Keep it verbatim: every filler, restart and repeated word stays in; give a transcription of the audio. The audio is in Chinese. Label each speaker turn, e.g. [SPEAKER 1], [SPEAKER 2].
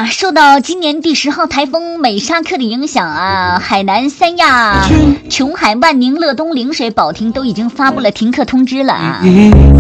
[SPEAKER 1] 呀，受到今年第十号台风美沙克的影响啊，海南、三亚、琼海、万宁、乐东、陵水、保亭都已经发布了停课通知了啊。